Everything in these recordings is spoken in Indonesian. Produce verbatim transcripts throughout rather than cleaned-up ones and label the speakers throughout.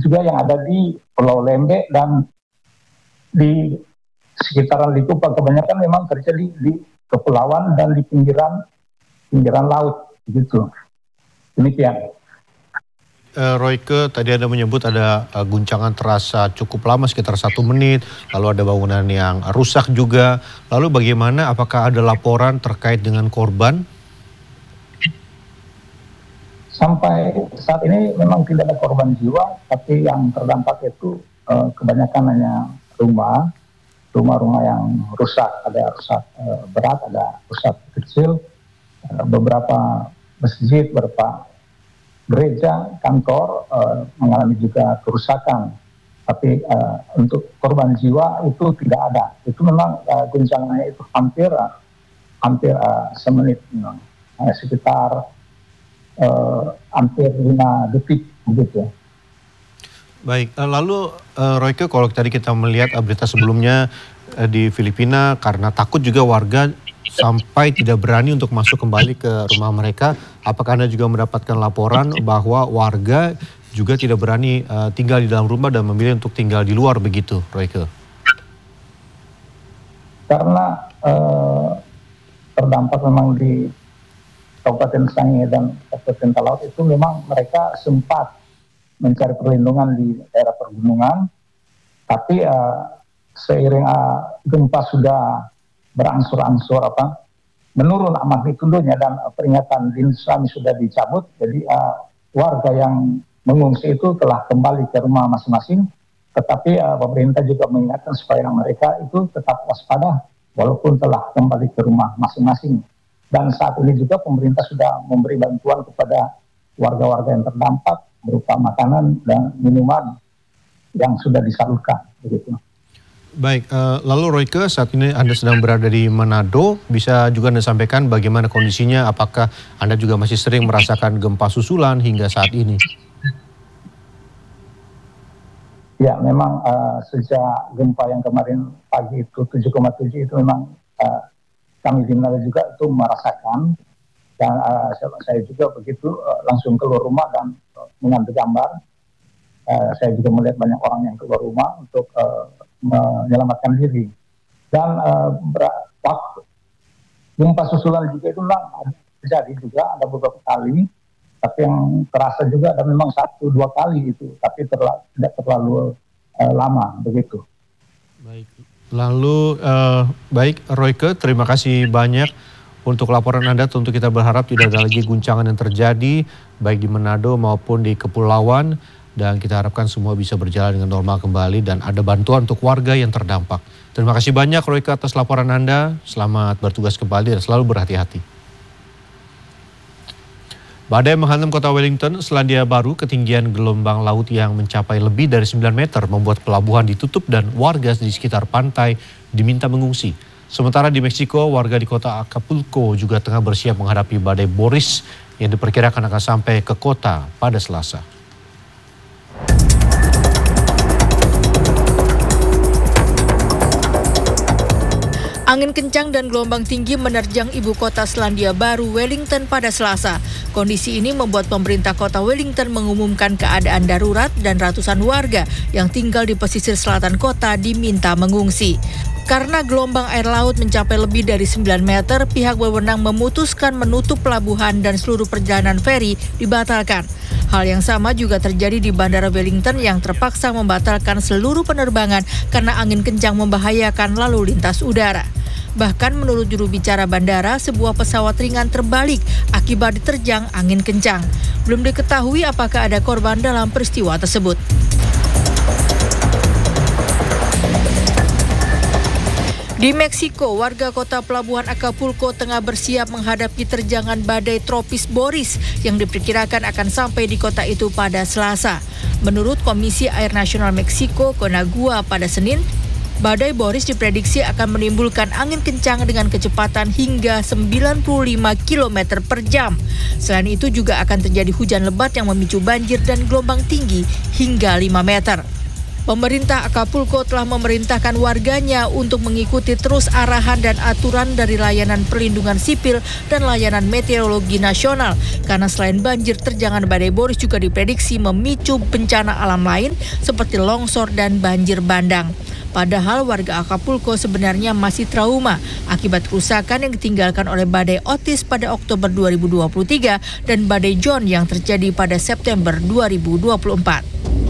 Speaker 1: juga yang ada di Pulau Lembeh dan di sekitaran Likupang. Kebanyakan memang terjadi di kepulauan dan di pinggiran pinggiran laut gitu. Demikian.
Speaker 2: Uh, Royke, tadi Anda menyebut ada uh, guncangan terasa cukup lama sekitar satu menit, lalu ada bangunan yang rusak juga. Lalu bagaimana, apakah ada laporan terkait dengan korban?
Speaker 1: Sampai saat ini memang tidak ada korban jiwa, tapi yang terdampak itu uh, kebanyakan hanya rumah, rumah-rumah yang rusak, ada rusak uh, berat, ada rusak kecil, uh, beberapa masjid, beberapa gereja, kantor uh, mengalami juga kerusakan, tapi uh, untuk korban jiwa itu tidak ada. Itu memang uh, guncangannya itu hampir uh, hampir uh, semenit, memang. Uh, sekitar uh, hampir lima detik begitu.
Speaker 2: Baik, uh, lalu uh, Royke, kalau tadi kita melihat uh, berita sebelumnya uh, di Filipina karena takut juga warga sampai tidak berani untuk masuk kembali ke rumah mereka. Apakah Anda juga mendapatkan laporan bahwa warga juga tidak berani uh, tinggal di dalam rumah dan memilih untuk tinggal di luar begitu, Royke?
Speaker 1: Karena uh, terdampak memang di Kabupaten Sangihe dan Kabupaten Talaut itu memang mereka sempat mencari perlindungan di daerah pergunungan, tapi uh, seiring uh, gempa sudah berangsur-angsur apa menurun magnitudonya dan uh, peringatan dini tsunami sudah dicabut, jadi uh, warga yang mengungsi itu telah kembali ke rumah masing-masing, tetapi uh, pemerintah juga mengingatkan supaya mereka itu tetap waspada walaupun telah kembali ke rumah masing-masing. Dan saat ini juga pemerintah sudah memberi bantuan kepada warga-warga yang terdampak berupa makanan dan minuman yang sudah disalurkan begitu.
Speaker 2: Baik, uh, lalu Royke, saat ini Anda sedang berada di Manado, bisa juga Anda sampaikan bagaimana kondisinya, apakah Anda juga masih sering merasakan gempa susulan hingga saat ini?
Speaker 1: Ya, memang uh, sejak gempa yang kemarin pagi itu tujuh koma tujuh itu memang uh, kami di Manado juga itu merasakan, dan uh, saya juga begitu uh, langsung keluar rumah dan uh, mengambil gambar. Uh, saya juga melihat banyak orang yang keluar rumah untuk uh, menyelamatkan diri. Dan uh, waktu gempa susulan juga itu memang ada terjadi juga, ada beberapa kali, tapi yang terasa juga ada memang satu dua kali itu, tapi terla, tidak terlalu uh, lama begitu.
Speaker 2: Baik, lalu uh, baik Royke, terima kasih banyak untuk laporan Anda. Tentu kita berharap tidak ada lagi guncangan yang terjadi baik di Manado maupun di kepulauan, dan kita harapkan semua bisa berjalan dengan normal kembali dan ada bantuan untuk warga yang terdampak. Terima kasih banyak Royke atas laporan Anda. Selamat bertugas kembali dan selalu berhati-hati. Badai menghantam kota Wellington, Selandia Baru. Ketinggian gelombang laut yang mencapai lebih dari sembilan meter membuat pelabuhan ditutup dan warga di sekitar pantai diminta mengungsi. Sementara di Meksiko, warga di kota Acapulco juga tengah bersiap menghadapi badai Boris yang diperkirakan akan sampai ke kota pada Selasa.
Speaker 3: Angin kencang dan gelombang tinggi menerjang ibu kota Selandia Baru, Wellington pada Selasa. Kondisi ini membuat pemerintah kota Wellington mengumumkan keadaan darurat dan ratusan warga yang tinggal di pesisir selatan kota diminta mengungsi. Karena gelombang air laut mencapai lebih dari sembilan meter, pihak berwenang memutuskan menutup pelabuhan dan seluruh perjalanan feri dibatalkan. Hal yang sama juga terjadi di Bandara Wellington yang terpaksa membatalkan seluruh penerbangan karena angin kencang membahayakan lalu lintas udara. Bahkan menurut juru bicara bandara, sebuah pesawat ringan terbalik akibat diterjang angin kencang. Belum diketahui apakah ada korban dalam peristiwa tersebut. Di Meksiko, warga kota pelabuhan Acapulco tengah bersiap menghadapi terjangan badai tropis Boris yang diperkirakan akan sampai di kota itu pada Selasa. Menurut Komisi Air Nasional Meksiko, Conagua, pada Senin, badai Boris diprediksi akan menimbulkan angin kencang dengan kecepatan hingga sembilan puluh lima kilometer per jam. Selain itu juga akan terjadi hujan lebat yang memicu banjir dan gelombang tinggi hingga lima meter. Pemerintah Acapulco telah memerintahkan warganya untuk mengikuti terus arahan dan aturan dari layanan perlindungan sipil dan layanan meteorologi nasional. Karena selain banjir, terjangan badai Boris juga diprediksi memicu bencana alam lain seperti longsor dan banjir bandang. Padahal warga Acapulco sebenarnya masih trauma akibat kerusakan yang ditinggalkan oleh badai Otis pada Oktober dua ribu dua puluh tiga dan badai John yang terjadi pada September dua ribu dua puluh empat.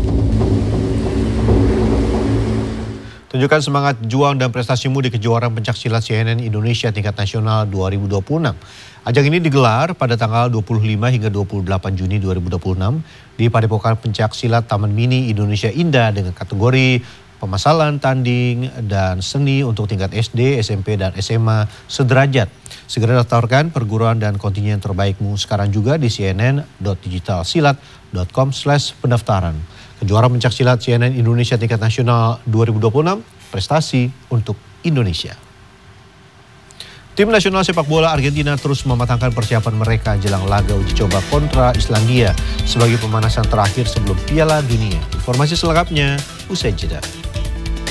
Speaker 2: Tunjukkan semangat juang dan prestasimu di kejuaraan pencaksilat C N N Indonesia tingkat nasional dua ribu dua puluh enam. Ajang ini digelar pada tanggal dua puluh lima hingga dua puluh delapan Juni dua ribu dua puluh enam di Padepokan Pencaksilat Taman Mini Indonesia Indah dengan kategori pemasalan, tanding, dan seni untuk tingkat S D, S M P, dan S M A sederajat. Segera daftarkan perguruan dan kontingen terbaikmu sekarang juga di cnn dot digitalsilat dot com slash pendaftaran. Kejuaraan pencaksilat C N N Indonesia tingkat nasional dua ribu dua puluh enam, prestasi untuk Indonesia. Tim nasional sepak bola Argentina terus mematangkan persiapan mereka jelang laga uji coba kontra Islandia sebagai pemanasan terakhir sebelum Piala Dunia. Informasi selengkapnya usai jeda.